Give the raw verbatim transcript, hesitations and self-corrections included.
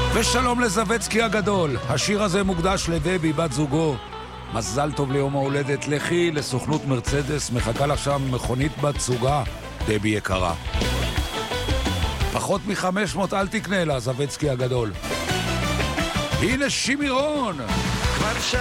ושלום לזווצקי הגדול. השיר הזה מוקדש לדבי, בת זוגו. מזל טוב ליום ההולדת. לכי לסוכנות מרצדס, מחכה לך שם מכונית בת זוגה. דבי יקרה. פחות מ-חמש מאות אל תקנה לה, זווצקי הגדול. הנה שימירון.